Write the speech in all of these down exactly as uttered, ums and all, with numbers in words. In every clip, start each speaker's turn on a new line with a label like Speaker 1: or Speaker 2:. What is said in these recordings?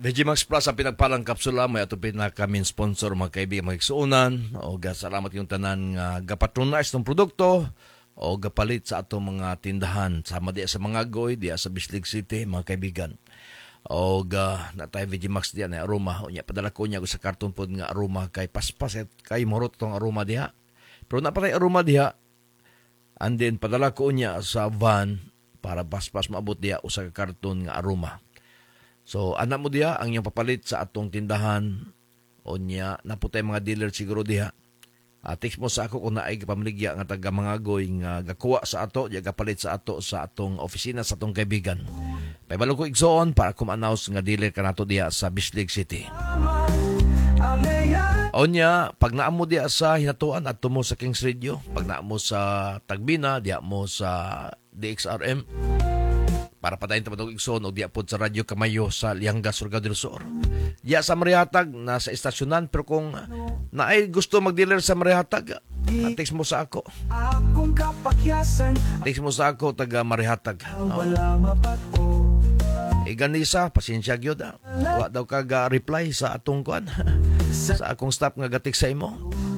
Speaker 1: Vegimax Plus ang pinagpalang kapsula may ato pinaka-main sponsor mga kaibigan mga igsuunan o salamat yung tanan nga gapatronize ng produkto o gapalit sa atong mga tindahan sama diya sa mga goy diya sa Bislig City mga kaibigan o ga na tayo Vegimax diya na aroma o niya padala ko niya sa karton pod nga aroma kay paspas at kay morot tong aroma diya pero napatay aroma diya and then padala ko niya sa van para paspas maabot diya o sa karton nga aroma. So, anak mo diha, ang iyong papalit sa atong tindahan o niya, naputay mga dealer siguro diha. Uh, text mo sa ako kung naay pamligya nga taga mga goy nga gakuha sa ato, diya gapalit sa ato sa atong opisina, sa atong kaibigan. Paibalo ko igsoon para kum-announce nga dealer ka nato diha sa Bislig City. O niya, pag naamo diha sa Hinatuan at tumo sa Kings Radio, pag naamo sa Tagbina, diha mo sa D X R M, para patayin tamatong igsoon o diya po sa Radyo Kamayo sa Lianga, Surigao del Sur. Diya sa Marihatag, nasa estasyonan, pero kung naay gusto mag-dealer sa Marihatag, text mo sa ako. Text mo sa ako, taga Marihatag. No. E ganisa, pasensya gyud. Wa daw kaga reply sa atong kuan. Sa akong staff nga gatik sa imo.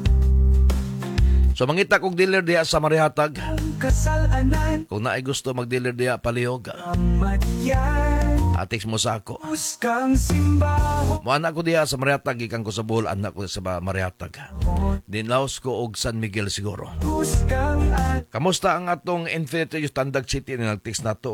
Speaker 1: So mangita kong dealer diya sa Marihatag. Kung naay gusto mag-dealer diya palihog, atex mo sa ako. Muana ko diya sa Marihatag, ikan ko sa Bohol, anak ko sa Marihatag. Dinlaos ko og San Miguel siguro. Kamusta ang atong Infinity Standard City na nag-text nato?